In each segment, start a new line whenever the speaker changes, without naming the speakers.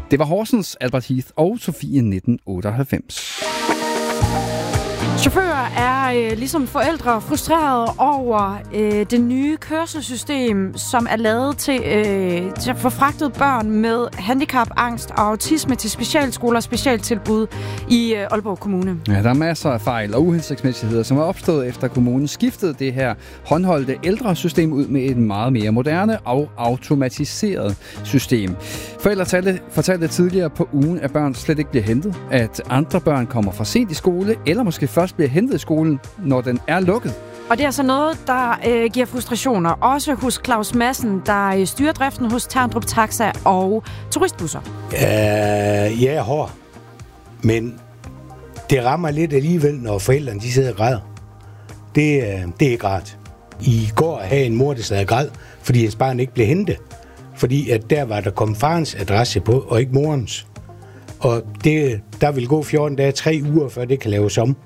Det var Horsens, Albert Heath og Sofie 1998.
Chauffører er ligesom forældre frustrerede over det nye kørselssystem, som er lavet til at få fragtet børn med handicap, angst og autisme til specialskoler og specialtilbud i Aalborg Kommune.
Ja, der er masser af fejl og uhensigtsmæssigheder, som er opstået efter kommunen skiftede det her håndholdte ældresystem ud med et meget mere moderne og automatiseret system. Forældre fortalte tidligere på ugen, at børn slet ikke bliver hentet, at andre børn kommer for sent i skole, eller måske først bliver hentet i skolen, når den er lukket.
Og det er altså noget, der giver frustrationer, også hos Claus Madsen, der styrer driften hos Terndrup Taxa og turistbusser.
Jeg er hård, men det rammer lidt alligevel, når forældrene de sidder og græder. Det er ikke rart. I går havde en mor, der sad og græd, fordi hans barn ikke blev hentet. Fordi at der var der kommet farens adresse på, og ikke morens. Og der vil gå 14 dage, 3 uger, før det kan laves om.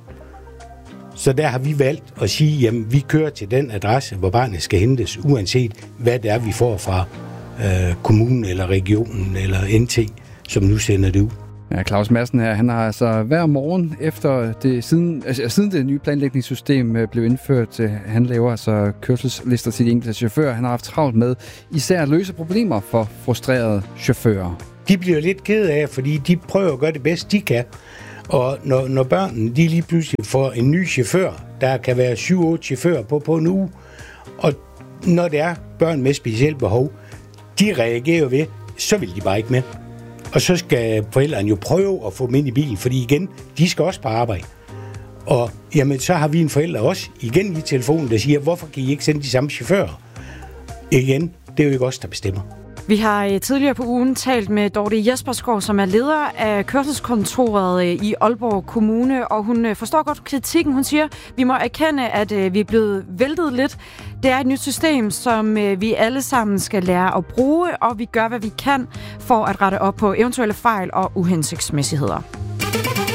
Så der har vi valgt at sige, jamen vi kører til den adresse, hvor barnet skal hentes, uanset hvad det er, vi får fra kommunen eller regionen eller NT, som nu sender det ud.
Ja, Claus Madsen her, han har altså hver morgen efter siden det nye planlægningssystem blev indført, han laver altså kørselslister til de enkelte chauffører. Han har haft travlt med især at løse problemer for frustrerede chauffører.
De bliver lidt kede af, fordi de prøver at gøre det bedst, de kan. Og når børnene de lige pludselig får en ny chauffør, der kan være 7-8 chauffører på en uge, og når det er børn med specielt behov, de reagerer ved, så vil de bare ikke med. Og så skal forældrene jo prøve at få dem ind i bilen, fordi igen, de skal også på arbejde. Og jamen, så har vi en forælder også igen i telefonen, der siger, hvorfor kan I ikke sende de samme chauffører? Igen, det er jo ikke os, der bestemmer.
Vi har tidligere på ugen talt med Dorte Jesperskov, som er leder af kørselskontoret i Aalborg Kommune, og hun forstår godt kritikken. Hun siger, vi må erkende, at vi er blevet væltet lidt. Det er et nyt system, som vi alle sammen skal lære at bruge, og vi gør, hvad vi kan for at rette op på eventuelle fejl og uhensigtsmæssigheder.